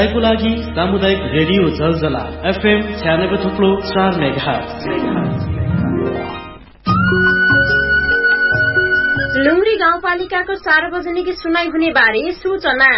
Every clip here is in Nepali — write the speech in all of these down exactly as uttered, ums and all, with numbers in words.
को लागि सामुदायिक रेडियो जलजला एफएम छ्यानब्बे थुप्लो चार मेगाहर्ज। लुङरी गाउँपालिकाको सार्वजनिक सुनाई हुने बारे सूचना।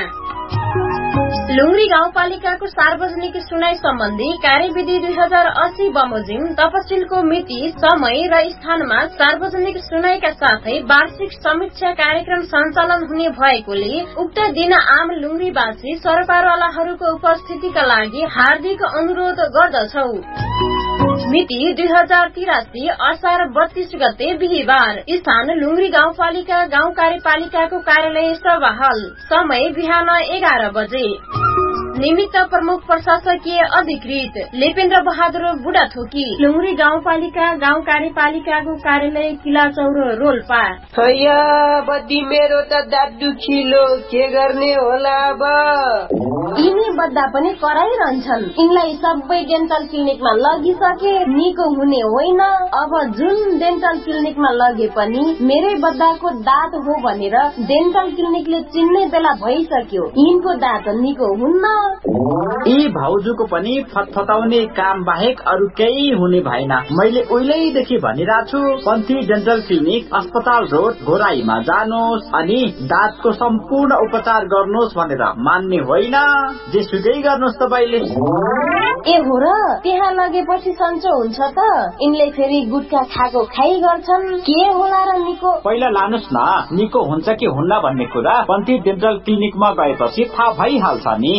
लुङरी गाउँपालिकाको सार्वजनिक सुनाई सम्बन्धी कार्यविधि दुई हजार अस्सी बमोजिम तपसिलको मिति, समय र स्थानमा सार्वजनिक सुनाईका साथै वार्षिक समीक्षा कार्यक्रम सञ्चालन हुने भएकोले उक्त दिन आम लुङरीवासी सरकारवालाहरूको उपस्थितिका लागि हार्दिक अनुरोध गर्दछौ। मिति दुई हजार तिरासी असार बत्तीस गते बिहिबार। स्थान लुङरी गाउँपालिका गाउँ कार्यपालिकाको कार्यालय सभा हल। समय बिहान एघार बजे। निमित्त प्रमुख प्रशासकीय अधिकृत लेपेन्द्र बहादुर बुढाथोकी, लुङरी गाउँपालिका गाउँ कार्यपालिकाको कार्यालय किला चौरो रोल्पा। बद्दी मेरो त दात दुखिलो, के गर्ने होला अब? यिनी बद्दा पनि कराइरहन्छन्। यिनलाई सबै डेन्टल क्लिनिकमा लगिसके निको हुने होइन। अब जुन डेन्टल क्लिनिकमा लगे पनि मेरै बद्दाको दाँत हो भनेर डेन्टल क्लिनिकले चिन्ने बेला भइसक्यो। यिनको दाँत निको हुन्न। यी भाउजूको पनि फतफताउने काम बाहेक अरू केही हुने भएन। मैले उहिलेदेखि भनिरहेको छु, पन्थी डेन्टल क्लिनिक अस्पताल रोड घोराईमा जानुहोस् अनि दाँतको सम्पूर्ण उपचार गर्नुहोस् भनेर मान्ने होइन। जे सुकै गर्नुहोस् तपाईले। ए हो र, त्यहाँ लगेपछि सन्चो हुन्छ त? यिनले फेरि गुटखा खाएको खाइ गर्छन्, के होला र निको? पहिला लानुहोस् न, निको हुन्छ कि हुन्न भन्ने कुरा पन्थी डेन्टल क्लिनिकमा गएपछि थाहा भइहाल्छ नि।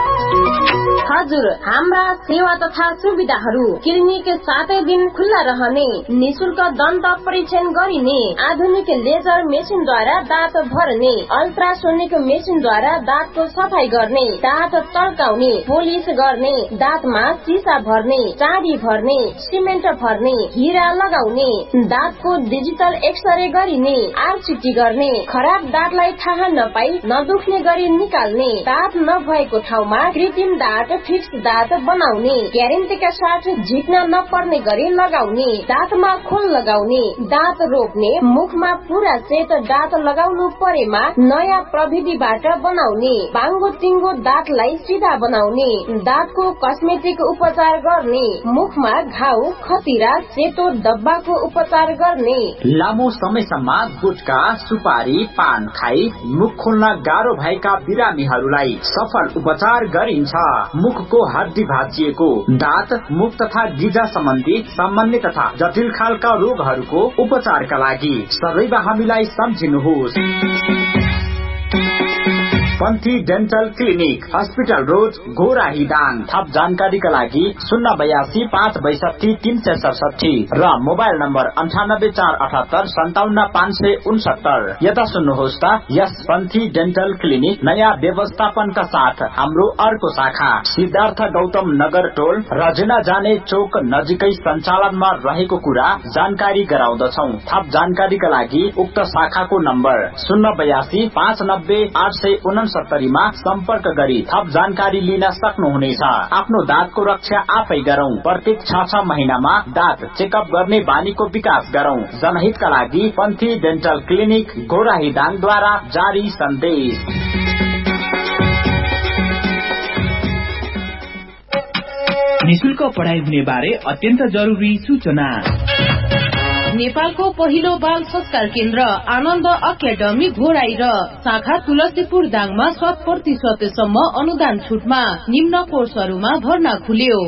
हजुर, हाम्रा सेवा तथा सुविधाहरू: क्लिनिक सातै दिन खुल्ला रहने, निशुल्क दन्त परीक्षण गरिने, आधुनिक लेजर मेसिनद्वारा दाँत भर्ने, अल्ट्रासोनिक मेसिनद्वारा दाँतको सफाई गर्ने, दाँत तर्काउने, पोलिस गर्ने, दाँतमा सिसा भर्ने, चाँदी भर्ने, सिमेन्ट भर्ने, हिरा लगाउने, दाँतको डिजिटल एक्सरे गरिने, आरसिटी गर्ने, खराब दाँतलाई थाहा नपाई नदुख्ने गरी निकाल्ने, दाँत नभएको ठाउँमा कृत्रिम दाँत फिक्स दाँत बनाउने, ग्यारेन्टीका साथ झिक्न नपर्ने गरी लगाउने, दाँतमा खोल लगाउने, दाँत रोप्ने, मुखमा पूरा सेट दाँत लगाउनु परेमा नयाँ प्रविधिबाट बनाउने, बाङ्गो टिङ्गो दाँतलाई सिधा बनाउने, दाँतको कस्मेटिक उपचार गर्ने, मुखमा घाउ खतिरा सेतो डब्बाको उपचार गर्ने। लामो समयसम्म गुटखा सुपारी पान खाई मुख खोल्न गाह्रो भएका बिरामीहरूलाई सफल उपचार गरिन्छ। मुखको हड्डी भाँचिएको, दाँत, मुख तथा गिजा सम्बन्धी सामान्य तथा जटिल खालका रोगहरूको उपचारका लागि सदैव हामीलाई सम्झिनुहोस्। पन्थी dental clinic, hospital road Ghorahi Dang. थप जानकारीका लागि शून्य बयासी पाँच बैसठी तीन सय सडसठी र मोबाइल नम्बर अन्ठानब्बे चार अठहत्तर सन्ताउन्न पाँच सय उनसत्तर। यता सुन्नुहोस् त, यस पन्थी डेन्टल क्लिनिक नयाँ व्यवस्थापनका साथ हाम्रो अर्को शाखा सिद्धार्थ गौतम नगर टोल रजना जाने चोक नजिकै सञ्चालनमा रहेको कुरा जानकारी गराउँदछौ। थप जानकारीका लागि उक्त शाखाको नम्बर शून्य बयासी पाँच नब्बे आठ सय उनसत्तरीमा सम्पर्क गरी थप जानकारी लिन सक्नुहुनेछ। आफ्नो दाँतको रक्षा आफै गरौं। प्रत्येक छ छ महिनामा दाँत चेकअप गर्ने बानीको विकास गरौं। जनहितका लागि पन्थी डेन्टल क्लिनिक घोराही दाङद्वारा जारी सन्देश। निशुल्क पढाइ हुने बारे अत्यन्त जरुरी सूचना। नेपालको पहिलो बाल संस्कार केन्द्र आनन्द अकादमी घोराई र शाखा तुलसीपुर दाङमा शत प्रतिशतसम्म अनुदान छुटमा निम्न कोर्सहरूमा भर्ना खुल्यो।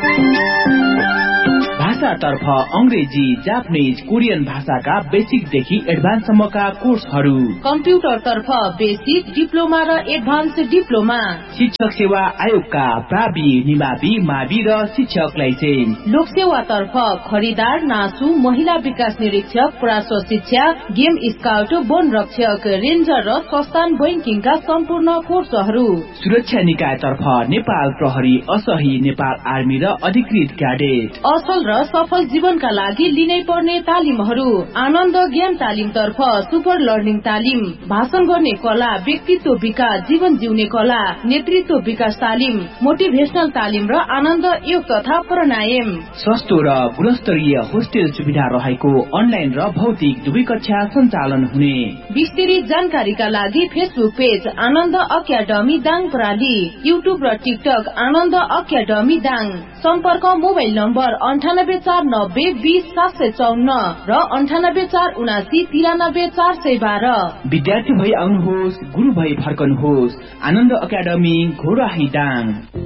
भाषातर्फ अंग्रेजी, जापानिज, कोरियन भाषाका बेसिकदेखि एडभान्ससम्मका कोर्सहरू। कम्प्युटरतर्फ बेसिक, डिप्लोमा र एडभान्स डिप्लोमा। शिक्षक सेवा आयोगका प्रावि, निमावि, मावि र शिक्षक लाइसेन्स। लोकसेवातर्फ खरिदार, नासु, महिला विकास निरीक्षक, प्राश्व शिक्षा, गेम स्काउट, वन रक्षक, रेन्जर र संस्थान बैंकिङका सम्पूर्ण कोर्सहरू। सुरक्षा निकायतर्फ नेपाल प्रहरी, असही, नेपाल आर्मी र अधिकृत क्याडेट। असल र सफल जीवनका लागि लिनै पर्ने तालिमहरू। आनन्द ज्ञान तालिम तर्फ सुपर लर्निङ तालिम, भाषण गर्ने कला, व्यक्तित्व विकास, जीवन जिउने कला, नेतृत्व विकास तालिम, मोटिभेशनल तालिम र आनन्द योग तथा प्राणायाम। सस्तो र गुणस्तरीय होस्टेल सुविधा रहेको अनलाइन र भौतिक दुवै कक्षा सञ्चालन हुने। विस्तृत जानकारीका लागि फेसबुक पेज आनन्द अकादमी दाङ प्राली, युट्युब र टिकटक आनन्द अकादमी दाङ। सम्पर्क मोबाइल नम्बर अन्ठानब्बे चार नब्बे बीस सात सय चौन्न र अन्ठानब्बे चार उनासी तिरानब्बे चार सय बाह्र। विद्यार्थी भई आउनुहोस्, गुरु भई फर्कनुहोस्। आनन्द अकादमी घोराही दाङ।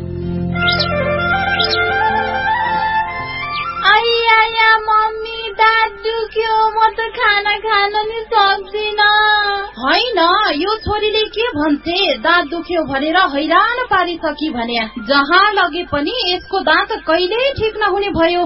आया मम्मी दाँत दुख्यो, म त खाना खान नि सक्दिन। होइन, यो छोरीले के भन्छे, दाँत दुख्यो भनेर हैरान पारिसकी भने जहाँ लगे पनि यसको दाँत कहिल्यै ठिक नहुने भयो।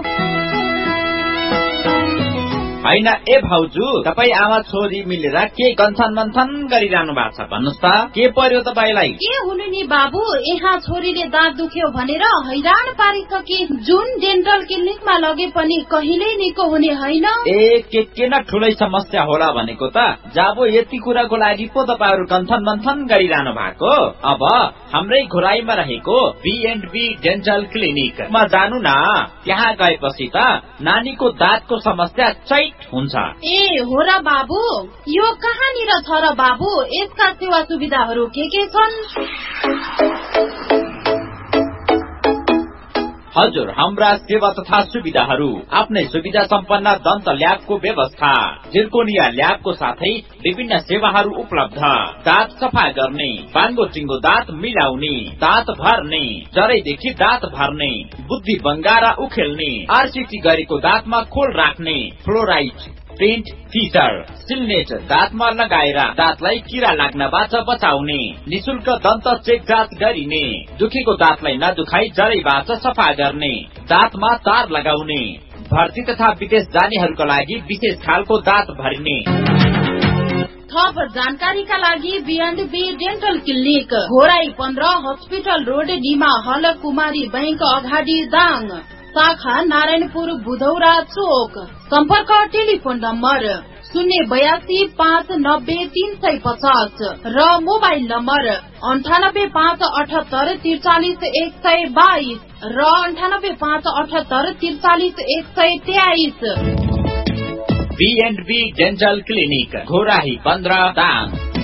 होइन ए भाउजू, तपाईँ आमा छोरी मिलेर के गन्थन मन्थन गरिरहनु भएको छ भन्नुहोस् त, के पर्यो तपाईँलाई? के हुनु नि बाबु, यहाँ छोरीले दाँत दुख्यो भनेर हैरान पारिसके, जुन डेन्टल क्लिनिकमा लगे पनि कहिल्यै निको हुने होइन। ए के के न ठुलै समस्या होला भनेको त, जाबो यति कुराको लागि पो तपाईँहरू गन्थन मन्थन गरिरहनु भएको। अब हाम्रै घोराईमा रहेको बी एन्ड बी डेन्टल क्लिनिकमा जानु न, त्यहाँ गएपछि त नानीको दाँतको समस्या चै हुन्छ। ए हो र बाबु, यो कहाँनिर छ र बाबु, यसका सेवा सुविधाहरू के के छन्? हजुर, हाम्रा सेवा तथा सुविधाहरू आफ्नै सुविधा सम्पन्न दन्त ल्याबको व्यवस्था, जिर्कोनिया ल्याबको साथै विभिन्न सेवाहरू उपलब्ध। दाँत सफा गर्ने, बाङ्गो टिङ्गो दाँत मिलाउने, दाँत भर्ने, जरैदेखि दाँत भर्ने, बुद्धि बङ्गारा उखेल्ने, आरसिटी गरेको दाँतमा खोल राख्ने, फ्लोराइड पेन्ट फिटर, सिलनेट दाँतमा लगाएर दाँतलाई किरा लाग्नबाट बचाउने, निशुल्क दन्त चेक जाँच गरिने, दुखेको दाँतलाई नदुखाई जरैबाट सफा गर्ने, दाँतमा तार लगाउने, भर्ती तथा विदेश जानेहरूका लागि विशेष खालको दाँत भरिने। थप जानकारीका लागि बिएन्ड बी डेन्टल क्लिनिक, घोराई पन्ध्र, हस्पिटल रोड, निमा हल, कुमारी बैंक अगाडि दाङ, शाखा नारायणपुर बुधौरा चोक। सम्पर्क टेलिफोन नम्बर शून्य बयासी पाँच नब्बे तीन सय पचास र मोबाइल नम्बर अन्ठानब्बे पाँच अठहत्तर त्रिचालिस एक सय बाइस र अन्ठानब्बे पाँच अठहत्तर त्रिचालिस एक सय तेइस। Be and be dental clinic, Ghorahi पन्ध्र दाङ।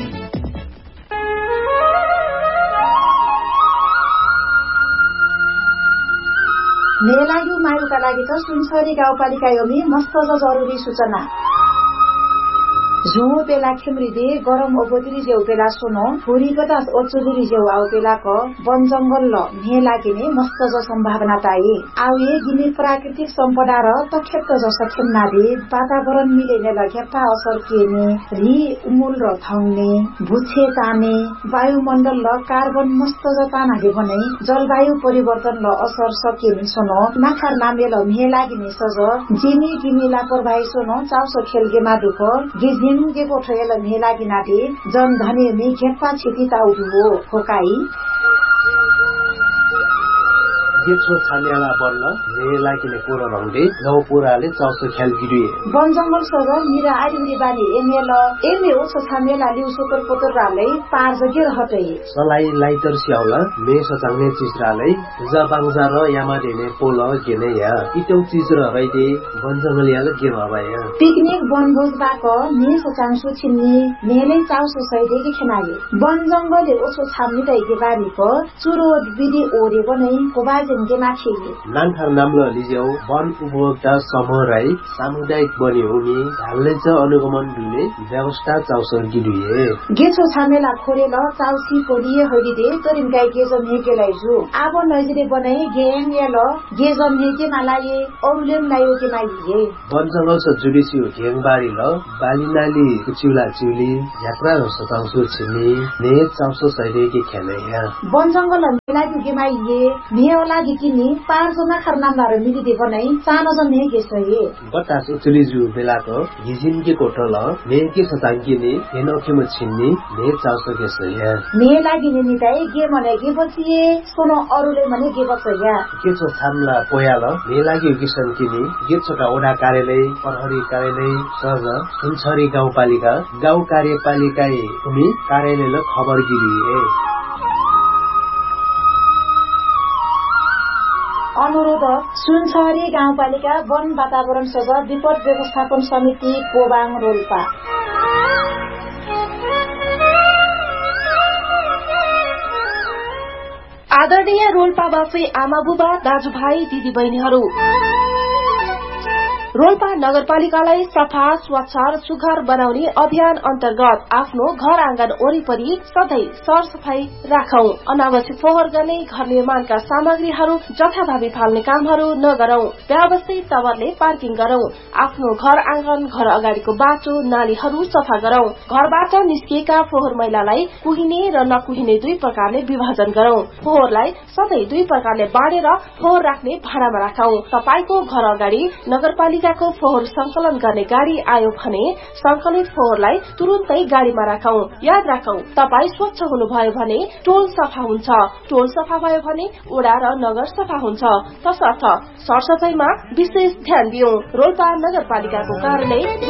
मेलायु मायुका लागि त सुनसरी गाउँपालिका योमी मस्त जरुरी सूचना। झुमो पेला खेम्रिदे गरम ओबोतिरी जेउ पेला सोनो फुरी गदास ओचुरी जेउ आउ पेला क वन जंगल ल मे लागिने मस्त ज सम्भावना ताई आउ ये गिने प्राकृतिक सम्पदा र तखेत ज सखेन नादे वातावरण मिलेने लगेपा असर केने रि उमुल र थाउने भुछे ताने वायुमण्डल ल कार्बन मस्त ज तानाले भने जलवायु परिवर्तन ल असर सकेने सोनो नाखार नामे ल मे लागिने सज जिमी गिमी लापरवाही सोनो चाउसो खेलगे मादुक गिजिम गेको ठयल मे लागिनाले जन धने मे खेपा छिति ताउदु हो फोकाई गेछो छान्याला बल्ल ने लागिने कोरो रंगले नौ पुराले चाउसो ख्याल गिरिए वन जंगल सर मिरा आइरी बानी एमेल एमे ओछो छान्याला लिउ सोतर पोतर राले पार जगे रहतै सलाई लाइटर स्याउला मे सचांगने चिजराले जा बांगजा र यामा देने पोल गेने या इतौ चिज र रैदे वन जंगल याले गे भबाया पिकनिक वनभोज बाक मे सचांसु छिन्नी मेले चाउसो सैदे के खनाले वन जंगलले ओछो छाम्नी दैके बारीको चुरो विधि ओरे बनै कोबाज नानखार नाम्लो लिजेउ वन उपभोक्ता समूह राई सामुदायिक बने हुने ढाल्ने च अनुगमन दिने व्यवस्था चाउसर गिरिए गेछो छामेला खोरेल चाउसी कोलिए हरिदे तरिन गाई गेजम हेकेलाई जु आबो नजिरे बनाई गेम येल गेजम हेके नालाये औलेम लायो के नाइए वन जंगल स जुडिसी घेङबारी ल बालिनाली कुचिउला चिउली यात्रा र सताउसो छिनी ने चाउसो सैले के खेले या वन जंगल मिलाइ गेमाइए नेओला लागि किन्ने पाँचजना खरनामदार मिलिदे बनाइ सानो जन्ने गेसए बतास उचली जु बेलाको घिजिन के कोठल ने के सतांकिने हेनोखेम छिन्नी ने चाउसो गेसया ने लागि नि निताई गे मने गे बचिए सोनो अरुले मने गे बचया के छ थामला पोयाल ने लागि किसन किनी गे छका ओडा कार्यालय प्रहरी कार्यालय सहज सुनछरी गाउँपालिका गाउँ कार्यपालिका उनी कार्यालयले खबर गिरिए अनुरोध सुनछरी गाउँपालिका वन वातावरण सभा विपद व्यवस्थापन समिति कोबाङ रोल्पा। आदरणीय रोल्पावासी आमा बुबा दाजुभाइ दिदी बहिनीहरू, रोल्पा नगरपालिकालाई सफा स्वच्छ र सुघर बनाउने अभियान अन्तर्गत आफ्नो घर आँगन वरिपरि सधैँ सरसफाई राखौं। अनावश्यक फोहोर गर्ने घर निर्माणका सामग्रीहरू जथाभावी फाल्ने कामहरू नगरौं। व्यावसायिक तवरले पार्किङ गरौं। आफ्नो घर आँगन घर अगाडिको बाटो नालीहरू सफा गरौं। घरबाट निस्किएका फोहोर मैलालाई कुहिने र नकुहिने दुई प्रकारले विभाजन गरौं। फोहोरलाई सधैँ दुई प्रकारले बाँडेर फोहोर राख्ने भाँडामा राखौं। तपाईको घर अगाडि नगरपालिका को फोहोर संकलन गर्ने गाडी आयो भने संकलित फोहोरलाई तुरुन्तै गाडीमा राखौं। याद राखौं, तपाई स्वच्छ हुनुभयो भने टोल सफा हुन्छ, टोल सफा भयो भने ओडा र नगर सफा हुन्छ। तसर्थ सरसफाईमा विशेष ध्यान दियौं। रोल्पा नगरपालिकाको कार्यालय